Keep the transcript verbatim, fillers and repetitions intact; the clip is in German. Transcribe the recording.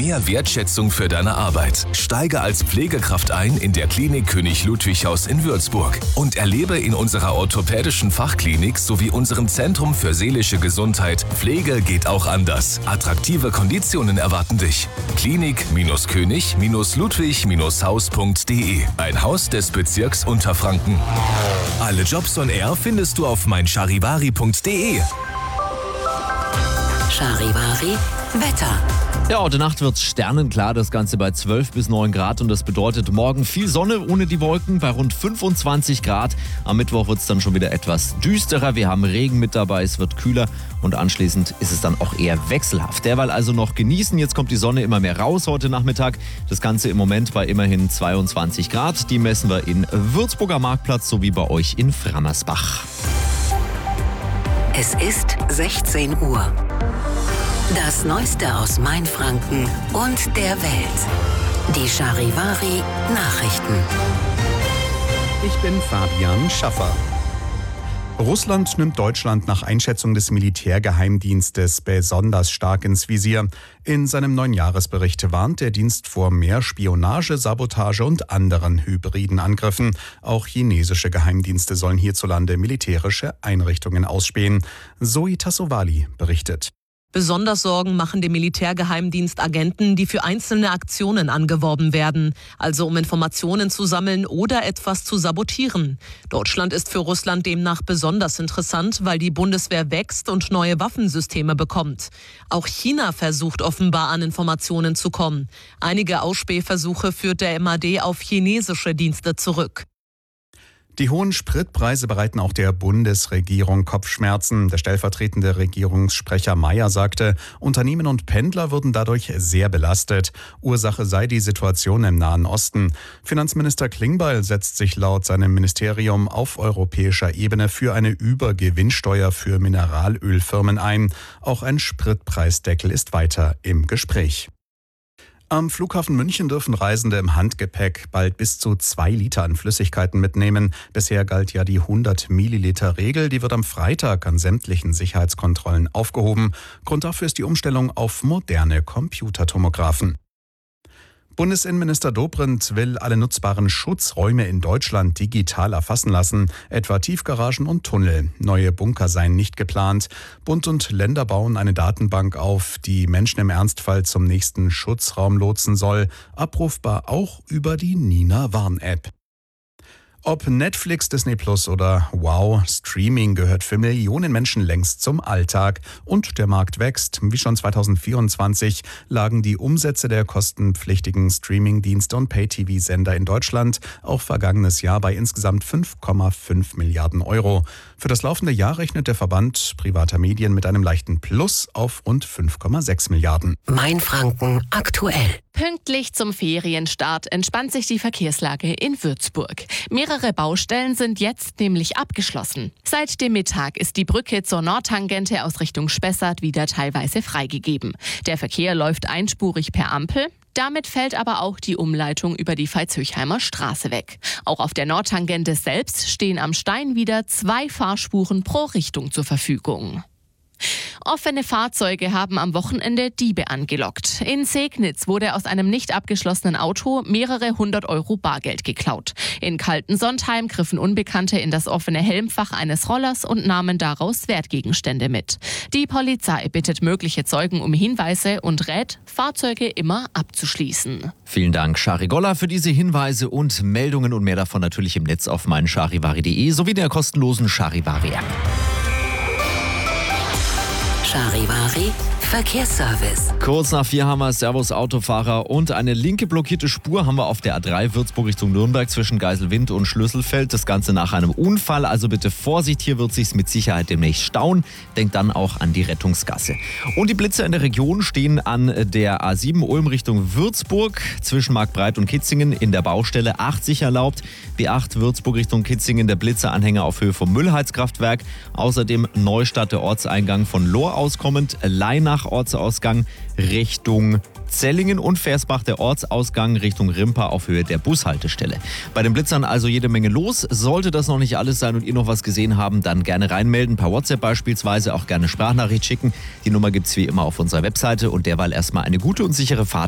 Mehr Wertschätzung für deine Arbeit. Steige als Pflegekraft ein in der Klinik König Ludwig Haus in Würzburg und erlebe in unserer orthopädischen Fachklinik sowie unserem Zentrum für seelische Gesundheit Pflege geht auch anders. Attraktive Konditionen erwarten dich. Klinik-König-Ludwig-Haus punkt de. Ein Haus des Bezirks Unterfranken. Alle Jobs on Air findest du auf mein charivari punkt de. Charivari Wetter. Ja, heute Nacht wird es sternenklar, das Ganze bei zwölf bis neun Grad und das bedeutet morgen viel Sonne ohne die Wolken bei rund fünfundzwanzig Grad. Am Mittwoch wird es dann schon wieder etwas düsterer, wir haben Regen mit dabei, es wird kühler und anschließend ist es dann auch eher wechselhaft. Derweil also noch genießen, jetzt kommt die Sonne immer mehr raus heute Nachmittag. Das Ganze im Moment bei immerhin zweiundzwanzig Grad, die messen wir in Würzburger Marktplatz sowie bei euch in Frammersbach. Es ist sechzehn Uhr. Das Neueste aus Mainfranken und der Welt. Die Charivari Nachrichten. Ich bin Fabian Schaffer. Russland nimmt Deutschland nach Einschätzung des Militärgeheimdienstes besonders stark ins Visier. In seinem neuen Jahresbericht warnt der Dienst vor mehr Spionage, Sabotage und anderen hybriden Angriffen. Auch chinesische Geheimdienste sollen hierzulande militärische Einrichtungen ausspähen. Zoe Tassovali berichtet. Besonders Sorgen machen dem Militärgeheimdienst Agenten, die für einzelne Aktionen angeworben werden, also um Informationen zu sammeln oder etwas zu sabotieren. Deutschland ist für Russland demnach besonders interessant, weil die Bundeswehr wächst und neue Waffensysteme bekommt. Auch China versucht offenbar an Informationen zu kommen. Einige Ausspähversuche führt der M A D auf chinesische Dienste zurück. Die hohen Spritpreise bereiten auch der Bundesregierung Kopfschmerzen. Der stellvertretende Regierungssprecher Mayer sagte, Unternehmen und Pendler würden dadurch sehr belastet. Ursache sei die Situation im Nahen Osten. Finanzminister Klingbeil setzt sich laut seinem Ministerium auf europäischer Ebene für eine Übergewinnsteuer für Mineralölfirmen ein. Auch ein Spritpreisdeckel ist weiter im Gespräch. Am Flughafen München dürfen Reisende im Handgepäck bald bis zu zwei Liter an Flüssigkeiten mitnehmen. Bisher galt ja die hundert Milliliter Regel. Die wird am Freitag an sämtlichen Sicherheitskontrollen aufgehoben. Grund dafür ist die Umstellung auf moderne Computertomographen. Bundesinnenminister Dobrindt will alle nutzbaren Schutzräume in Deutschland digital erfassen lassen, etwa Tiefgaragen und Tunnel. Neue Bunker seien nicht geplant. Bund und Länder bauen eine Datenbank auf, die Menschen im Ernstfall zum nächsten Schutzraum lotsen soll, abrufbar auch über die Nina Warn-App. Ob Netflix, Disney Plus oder Wow, Streaming gehört für Millionen Menschen längst zum Alltag. Und der Markt wächst. Wie schon zweitausendvierundzwanzig lagen die Umsätze der kostenpflichtigen Streamingdienste und Pay-T V-Sender in Deutschland auch vergangenes Jahr bei insgesamt fünf Komma fünf Milliarden Euro. Für das laufende Jahr rechnet der Verband privater Medien mit einem leichten Plus auf rund fünf Komma sechs Milliarden. Mainfranken aktuell. Pünktlich zum Ferienstart entspannt sich die Verkehrslage in Würzburg. Mehrere Baustellen sind jetzt nämlich abgeschlossen. Seit dem Mittag ist die Brücke zur Nordtangente aus Richtung Spessart wieder teilweise freigegeben. Der Verkehr läuft einspurig per Ampel. Damit fällt aber auch die Umleitung über die Veitshöchheimer Straße weg. Auch auf der Nordtangente selbst stehen am Stein wieder zwei Fahrspuren pro Richtung zur Verfügung. Offene Fahrzeuge haben am Wochenende Diebe angelockt. In Segnitz wurde aus einem nicht abgeschlossenen Auto mehrere hundert Euro Bargeld geklaut. In Kaltensondheim griffen Unbekannte in das offene Helmfach eines Rollers und nahmen daraus Wertgegenstände mit. Die Polizei bittet mögliche Zeugen um Hinweise und rät, Fahrzeuge immer abzuschließen. Vielen Dank, Shari Goller, für diese Hinweise und Meldungen und mehr davon natürlich im Netz auf mein charivari punkt de sowie der kostenlosen Charivari-App. Charivari Verkehrsservice. Kurz nach vier haben wir Servus Autofahrer und eine linke blockierte Spur haben wir auf der A drei Würzburg Richtung Nürnberg zwischen Geiselwind und Schlüsselfeld. Das Ganze nach einem Unfall, also bitte Vorsicht, hier wird sich's mit Sicherheit demnächst stauen. Denkt dann auch an die Rettungsgasse. Und die Blitzer in der Region stehen an der A sieben Ulm Richtung Würzburg zwischen Marktbreit und Kitzingen in der Baustelle achtzig erlaubt. B acht Würzburg Richtung Kitzingen der Blitzeranhänger auf Höhe vom Müllheizkraftwerk. Außerdem Neustadt der Ortseingang von Lohr auskommend, Leinach Ortsausgang Richtung Zellingen und Versbach der Ortsausgang Richtung Rimper auf Höhe der Bushaltestelle. Bei den Blitzern also jede Menge los. Sollte das noch nicht alles sein und ihr noch was gesehen haben, dann gerne reinmelden. Per WhatsApp beispielsweise, auch gerne Sprachnachricht schicken. Die Nummer gibt's wie immer auf unserer Webseite und derweil erstmal eine gute und sichere Fahrt.